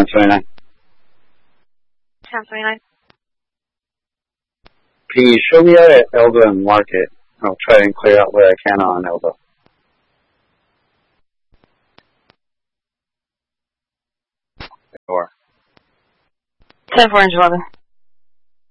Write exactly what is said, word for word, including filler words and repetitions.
twenty-nine. ten twenty-nine. Can you show me out at Elba and Market? I'll try and clear out what I can on Elba. Or ten four inch eleven.